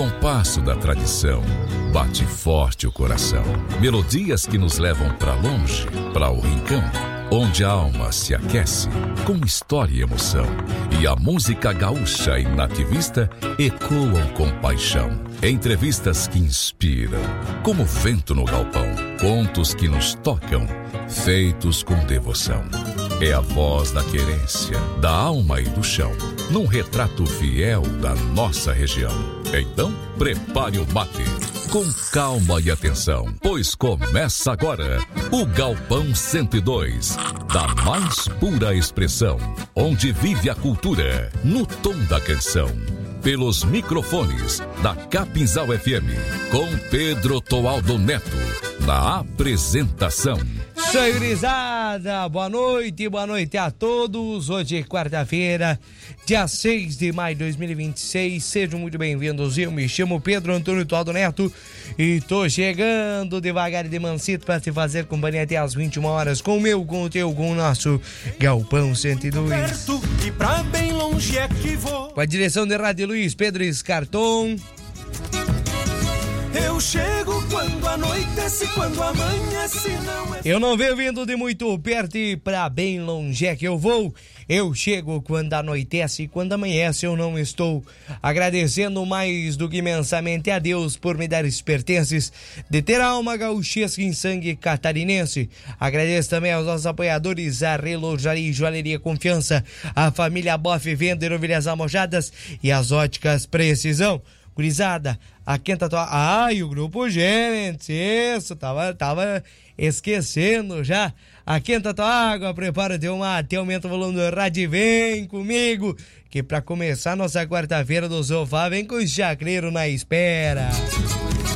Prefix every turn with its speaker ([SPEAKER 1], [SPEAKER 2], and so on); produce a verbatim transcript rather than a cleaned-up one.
[SPEAKER 1] compasso da tradição, bate forte o coração. Melodias que nos levam pra longe, pra o rincão, onde a alma se aquece com história e emoção. E a música gaúcha e nativista ecoam com paixão. Entrevistas que inspiram, como vento no galpão. Contos que nos tocam, feitos com devoção. É a voz da querência, da alma e do chão, num retrato fiel da nossa região. Então, prepare o mate, com calma e atenção, pois começa agora o Galpão cento e dois, da mais pura expressão, onde vive a cultura, no tom da canção. Pelos microfones da Capinzal F M, com Pedro Toaldo Neto, na apresentação.
[SPEAKER 2] Gurizada, boa noite, boa noite a todos. Hoje é quarta-feira, dia seis de maio de dois mil e vinte e seis. Sejam muito bem-vindos. Eu me chamo Pedro Antônio Toaldo Neto e tô chegando devagar e de mansito para te fazer companhia até às vinte e uma horas com o meu, com o teu, com o nosso Galpão cento e dois.
[SPEAKER 3] E pra bem longe é que vou.
[SPEAKER 2] Com a direção de Rádio Luiz Pedro Escarton.
[SPEAKER 3] Eu chego quando anoitece, quando amanhece, não é...
[SPEAKER 2] Eu não venho vindo de muito perto e pra bem longe é que eu vou. Eu chego quando anoitece e quando amanhece eu não estou. Agradecendo mais do que imensamente a Deus por me dar esses pertences de ter alma gauchesca em sangue catarinense. Agradeço também aos nossos apoiadores, a Relojaria e Joalheria Confiança, a família Boff Venda e Ovelhas Almojadas e as Óticas Precisão. Gurizada, a quinta tua... Ai, o Grupo Gerentes, isso, tava, tava esquecendo já. A quinta tua água, prepara teu mate, aumenta o volume do rádio e vem comigo, que pra começar nossa quarta-feira do sofá, vem com o chacreiro na espera.